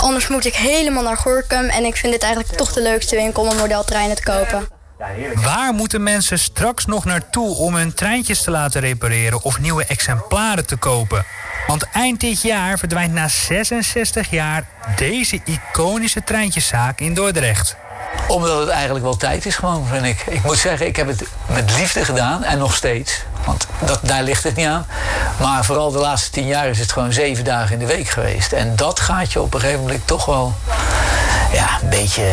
Anders moet ik helemaal naar Gorinchem. En ik vind dit eigenlijk toch de leukste winkel om modeltreinen te kopen. Waar moeten mensen straks nog naartoe om hun treintjes te laten repareren of nieuwe exemplaren te kopen? Want eind dit jaar verdwijnt na 66 jaar deze iconische treintjeszaak in Dordrecht. Omdat het eigenlijk wel tijd is gewoon, vind ik. Ik moet zeggen, ik heb het met liefde gedaan en nog steeds. Want daar ligt het niet aan. Maar vooral de laatste 10 jaar is het gewoon 7 dagen in de week geweest. En dat gaat je op een gegeven moment toch wel een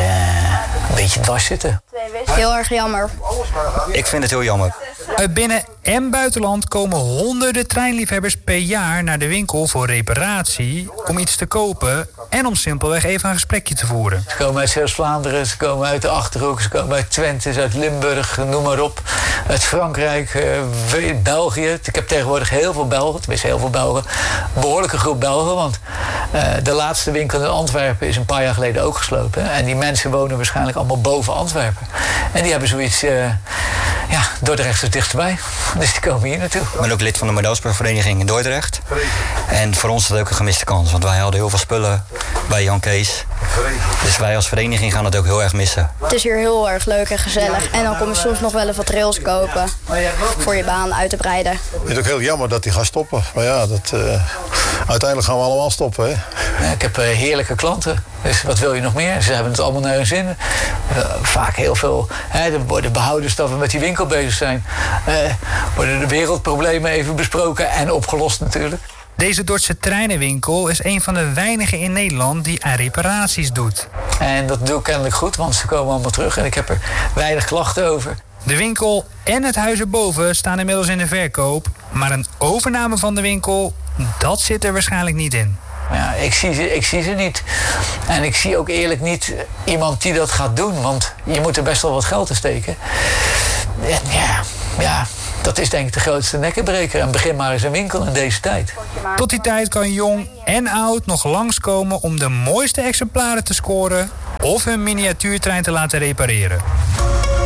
beetje dwars zitten. Heel erg jammer. Ik vind het heel jammer. Uit binnen- en buitenland komen honderden treinliefhebbers per jaar naar de winkel voor reparatie, om iets te kopen en om simpelweg even een gesprekje te voeren. Ze komen uit Zeeuws-Vlaanderen, ze komen uit de Achterhoek, ze komen uit Twente, uit Limburg, noem maar op. Uit Frankrijk, België. Ik heb tegenwoordig heel veel Belgen, tenminste heel veel Belgen. Een behoorlijke groep Belgen, want de laatste winkel in Antwerpen is een paar jaar geleden ook gesloten. En die mensen wonen waarschijnlijk allemaal boven Antwerpen. En die hebben zoiets, Dordrecht is dichterbij. Dus die komen hier naartoe. Ik ben ook lid van de modelsportvereniging in Dordrecht. En voor ons is dat ook een gemiste kans. Want wij hadden heel veel spullen bij Jan Kees. Dus wij als vereniging gaan het ook heel erg missen. Het is hier heel erg leuk en gezellig. En dan kom je soms nog wel even wat rails kopen voor je baan uit te breiden. Ik vind het ook heel jammer dat hij gaat stoppen. Maar ja, uiteindelijk gaan we allemaal stoppen. Hè? Ja, ik heb heerlijke klanten. Dus wat wil je nog meer? Ze hebben het allemaal naar hun zin. Vaak heel veel. Er worden behoudens dat we met die winkel bezig zijn. Worden de wereldproblemen even besproken en opgelost natuurlijk. Deze Dordtse treinenwinkel is een van de weinigen in Nederland die aan reparaties doet. En dat doe ik kennelijk goed, want ze komen allemaal terug en ik heb er weinig klachten over. De winkel en het huis erboven staan inmiddels in de verkoop, maar een overname van de winkel, dat zit er waarschijnlijk niet in. Ja, ik zie ze niet. En ik zie ook eerlijk niet iemand die dat gaat doen, want je moet er best wel wat geld in steken. En ja, dat is denk ik de grootste nekkenbreker. En begin maar eens een winkel in deze tijd. Tot die tijd kan jong en oud nog langskomen om de mooiste exemplaren te scoren of hun miniatuurtrein te laten repareren.